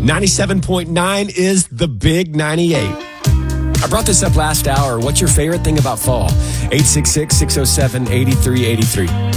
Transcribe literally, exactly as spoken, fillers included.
ninety-seven point nine is the Big ninety-eight. I brought this up last hour. What's your favorite thing about fall? eight six six, six oh seven, eight three eight three.